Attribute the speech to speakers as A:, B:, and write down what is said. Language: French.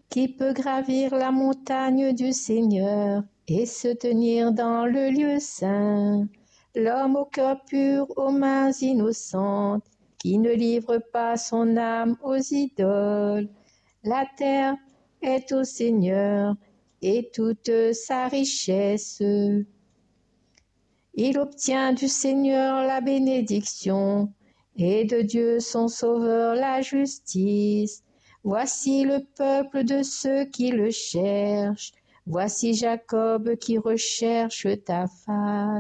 A: Qui peut gravir la montagne du Seigneur et se tenir dans le lieu saint? L'homme au cœur pur, aux mains innocentes, qui ne livre pas son âme aux idoles. La terre est au Seigneur et toute sa richesse. Il obtient du Seigneur la bénédiction et de Dieu son Sauveur la justice. Voici le peuple de ceux qui le cherchent. Voici Jacob qui recherche ta face.